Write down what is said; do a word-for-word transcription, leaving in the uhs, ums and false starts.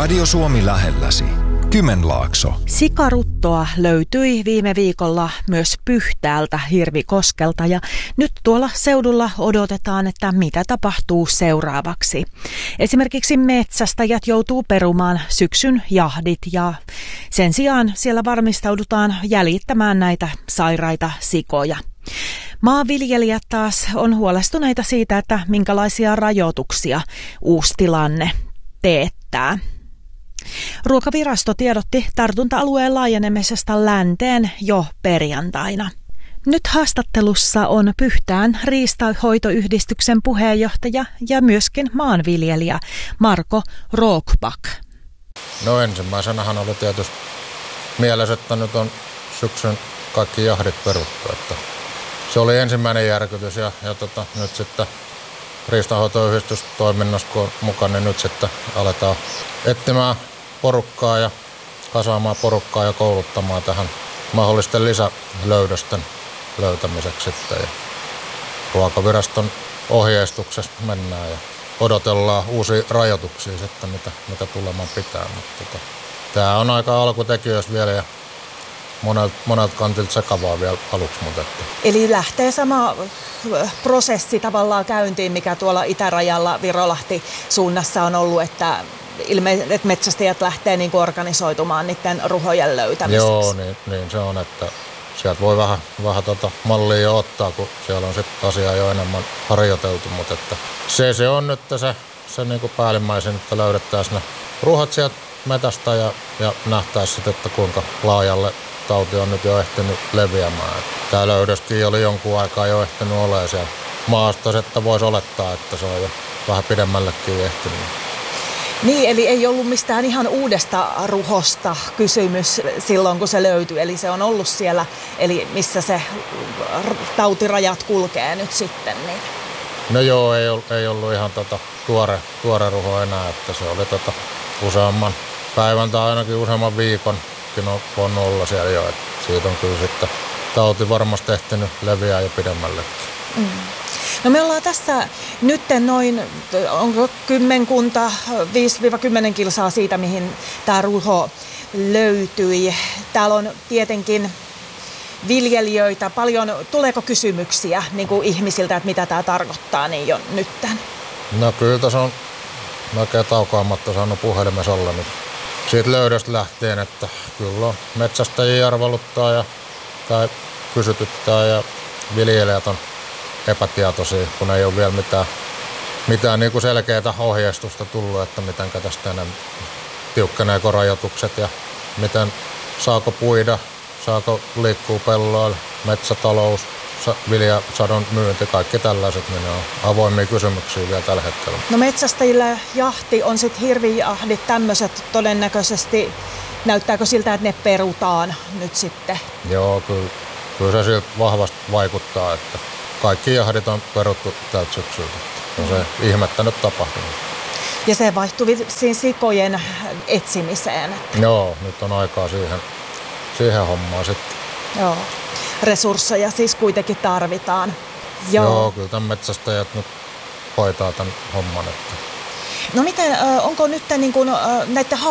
Radio Suomi lähelläsi. Kymenlaakso. Sikaruttoa löytyi viime viikolla myös Pyhtäältä Hirvikoskelta ja nyt tuolla seudulla odotetaan, että mitä tapahtuu seuraavaksi. Esimerkiksi metsästäjät joutuu perumaan syksyn jahdit ja sen sijaan siellä varmistaudutaan jäljittämään näitä sairaita sikoja. Maanviljelijät taas on huolestuneita siitä, että minkälaisia rajoituksia uusi tilanne teettää. Ruokavirasto tiedotti tartunta-alueen laajenemisesta länteen jo perjantaina. Nyt haastattelussa on Pyhtään riistanhoitoyhdistyksen puheenjohtaja ja myöskin maanviljelijä Marko Rågback. No ensimmäisenähän oli tietysti mielessä, että nyt on syksyn kaikki jahdit peruttu. Että se oli ensimmäinen järkytys ja, ja tota, nyt sitten riistanhoitoyhdistystoiminnassa kun on mukana, niin nyt sitten aletaan etsimään porukkaa ja kasaamaan porukkaa ja kouluttamaan tähän mahdollisten lisälöydösten löytämiseksi sitten. Ja ruokaviraston ohjeistuksesta mennään ja odotellaan uusia rajoituksia sitten, mitä, mitä tulemaan pitää. Mutta tota, tämä on aika alkutekijöistä vielä ja monelta, monelta kantilta sekavaa vielä aluksi. Mutta että. Eli lähtee sama prosessi tavallaan käyntiin, mikä tuolla itärajalla Virolahti suunnassa on ollut, että ilmeisesti metsästäjät lähtee niin kuin organisoitumaan niiden ruhojen löytämiseksi. Joo, niin, niin se on, että sieltä voi vähän, vähän tota mallia jo ottaa, kun siellä on sitten asiaa jo enemmän harjoiteltu, mutta että se, se on nyt se, se niin kuin päällimmäisin, että löydettäisiin ne ruhot sieltä metästä ja, ja nähtäisiin sitten, että kuinka laajalle tauti on nyt jo ehtinyt leviämään. Tämä löydöskin oli jonkun aikaa jo ehtinyt olemaan siellä maastossa, että voisi olettaa, että se on jo vähän pidemmällekin ehtinyt. Niin, eli ei ollut mistään ihan uudesta ruhosta kysymys silloin, kun se löytyi. Eli se on ollut siellä, eli missä se tautirajat kulkee nyt sitten. Niin. No joo, ei ollut, ei ollut ihan tota tuore, tuore ruho enää, että se oli tota useamman päivän tai ainakin useamman viikonkin on voinut olla siellä jo. Että siitä on kyllä sitten tauti varmasti ehtinyt leviää jo pidemmällekin. Mm. No me ollaan tässä nyt noin, onko kymmenkunta, viisi kymmenen kilsaa siitä, mihin tämä ruho löytyi. Täällä on tietenkin viljelijöitä paljon. Tuleeko kysymyksiä niin kuin ihmisiltä, että mitä tämä tarkoittaa niin jo nytten? No kyllä tässä on oikein taukoamatta saanut puhelimessa olla nyt siitä löydöstä lähtien, että kyllä on metsästäjiä arveluttaa ja tai kysytyttää ja viljelijät on epätietoisia, kun ei ole vielä mitään, mitään niin kuin selkeää ohjeistusta tullut, että miten tästä enää tiukkeneeko rajoitukset ja miten saako puida, saako liikkua pelloilla, metsätalous, viljasadon myynti, kaikki tällaiset, niin ne on avoimia kysymyksiä vielä tällä hetkellä. No metsästäjillä jahti on sitten hirvijahdit, tämmöiset todennäköisesti, näyttääkö siltä, että ne perutaan nyt sitten? Joo, kyllä, kyllä se siltä vahvasti vaikuttaa, että kaikki jahdit on peruttu tältä syksyltä. Ja se mm. ihmettä nyt tapahtunut. Ja se vaihtui siinä sikojen etsimiseen. Joo, nyt on aikaa siihen, siihen hommaan sitten. Joo, resursseja siis kuitenkin tarvitaan. Joo, Joo kyllä tämän metsästäjät nyt hoitaa tämän homman. Että. No miten, onko nyt niin kuin, näiden